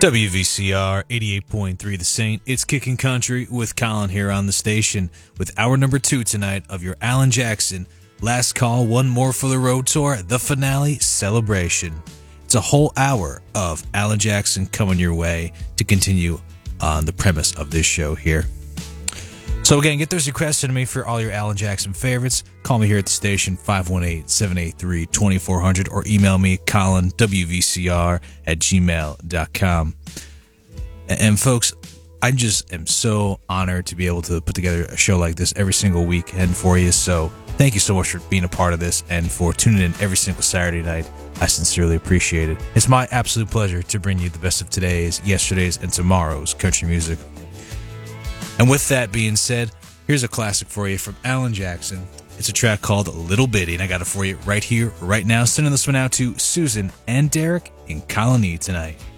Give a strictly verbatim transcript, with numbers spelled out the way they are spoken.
W V C R eighty-eight point three The Saint. It's Kicking Country with Colin here on the station with hour number two tonight of your Alan Jackson Last Call, One More for the Road Tour, the finale celebration. It's a whole hour of Alan Jackson coming your way to continue on the premise of this show here. So again, get those requests to me for all your Alan Jackson favorites. Call me here at the station, five one eight, seven eight three, two four zero zero, or email me, Colin, W V C R at gmail dot com. And folks, I just am so honored to be able to put together a show like this every single weekend for you. So thank you so much for being a part of this and for tuning in every single Saturday night. I sincerely appreciate it. It's my absolute pleasure to bring you the best of today's, yesterday's, and tomorrow's country music. And with that being said, here's a classic for you from Alan Jackson. It's a track called Little Bitty, and I got it for you right here, right now. Sending this one out to Susan and Derek in Colony tonight.